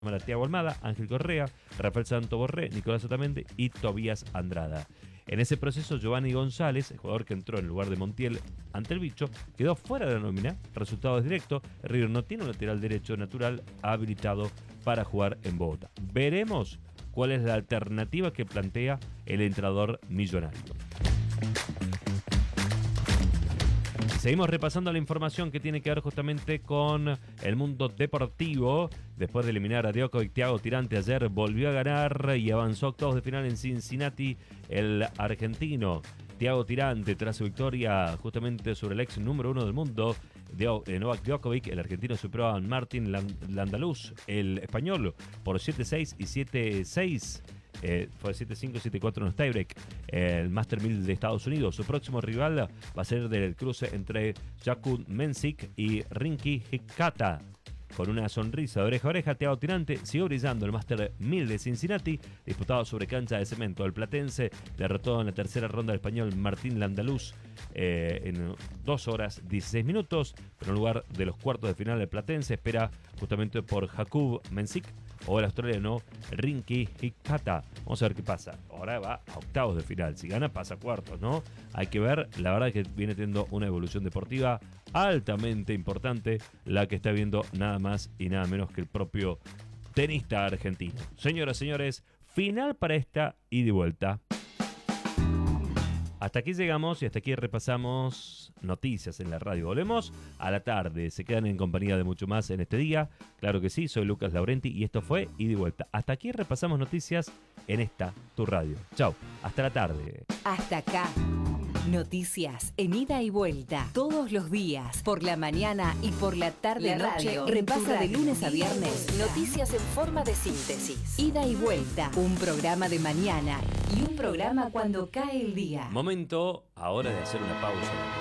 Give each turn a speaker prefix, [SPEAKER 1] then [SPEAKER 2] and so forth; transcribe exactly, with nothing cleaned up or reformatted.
[SPEAKER 1] Thiago Almada, Ángel Correa, Rafael Santo Borré, Nicolás Otamendi y Tobías Andrada. En ese proceso, Giovanni González, el jugador que entró en lugar de Montiel ante el Bicho, quedó fuera de la nómina. Resultado es directo. River no tiene un lateral derecho natural habilitado para jugar en Bogotá. Veremos cuál es la alternativa que plantea el entrenador millonario. Seguimos repasando la información que tiene que ver justamente con el mundo deportivo. Después de eliminar a Djokovic, Thiago Tirante ayer volvió a ganar y avanzó a octavos de final en Cincinnati. El argentino Thiago Tirante, tras su victoria justamente sobre el ex número uno del mundo, de Novak Djokovic, el argentino superó a Martin Landaluz, el español, por siete seis y siete seis. Eh, fue siete cinco siete cuatro en los tiebreak. El Master mil de Estados Unidos. Su próximo rival va a ser del cruce entre Jakub Mensik y Rinky Hikata. Con una sonrisa de oreja a oreja, Thiago Tirante siguió brillando el Master mil de Cincinnati, disputado sobre cancha de cemento. El platense derrotó en la tercera ronda al español Martín Landaluz eh, en dos horas dieciséis minutos, pero en lugar de los cuartos de final, el platense espera justamente por Jakub Mensik o el australiano Rinky Hikata. Vamos a ver qué pasa. Ahora va a octavos de final. Si gana, pasa a cuartos, ¿no? Hay que ver. La verdad que viene teniendo una evolución deportiva altamente importante, la que está viendo nada más y nada menos que el propio tenista argentino. Señoras y señores, final para esta ida y vuelta. Hasta aquí llegamos y hasta aquí repasamos noticias en la radio. Volvemos a la tarde. Se quedan en compañía de mucho más en este día. Claro que sí, soy Lucas Laurenti y esto fue Ida y Vuelta. Hasta aquí repasamos noticias en esta, tu radio. Chau, hasta la tarde.
[SPEAKER 2] Hasta acá. Noticias en Ida y Vuelta. Todos los días, por la mañana y por la tarde-noche. Repasa de lunes a viernes noticias en forma de síntesis. Ida y Vuelta. Un programa de mañana y un programa cuando cae el día.
[SPEAKER 1] Momento ahora de hacer una pausa.